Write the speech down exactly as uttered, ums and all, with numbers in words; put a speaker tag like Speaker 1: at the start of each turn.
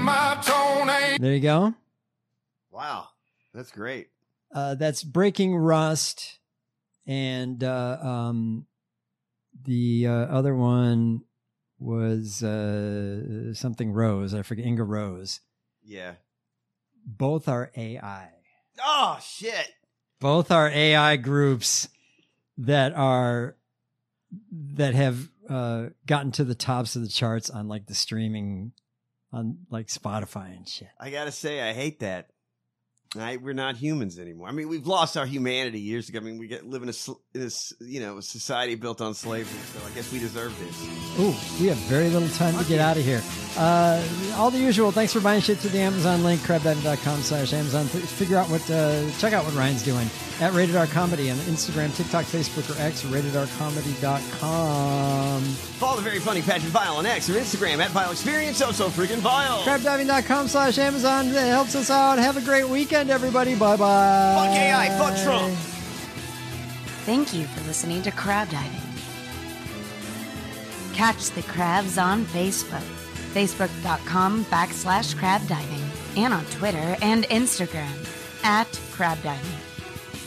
Speaker 1: my tone ain't.
Speaker 2: There you go.
Speaker 3: Wow. That's great.
Speaker 2: Uh, that's Breaking Rust. And uh, um, the uh, other one was uh, something Rose. I forget. Inga Rose.
Speaker 3: Yeah.
Speaker 2: Both are A I.
Speaker 3: Oh, shit.
Speaker 2: Both are A I groups that are that have uh, gotten to the tops of the charts on like the streaming on like Spotify and shit.
Speaker 3: I gotta say, I hate that. I, we're not humans anymore. I mean, we've lost our humanity years ago. I mean, we get live in a, sl- in a s- you know, a society built on slavery. So I guess we deserve this.
Speaker 2: Ooh, we have very little time to get out of here. Uh, all the usual. Thanks for buying shit through the Amazon link, crab diving dot com slash Amazon. F- figure out what, uh, check out what Ryan's doing at Rated R Comedy on Instagram, TikTok, Facebook, or X, rated r comedy dot com.
Speaker 3: Follow the very funny Patrick Vile on X or Instagram at Vile Experience. So, so freaking Vile.
Speaker 2: crab diving dot com slash Amazon. It helps us out. Have a great weekend, everybody. Bye-bye.
Speaker 3: Fuck A I. Fuck Trump.
Speaker 4: Thank you for listening to Crab Diving. Catch the crabs on Facebook, facebook.com backslash crab diving, and on Twitter and Instagram at crab diving.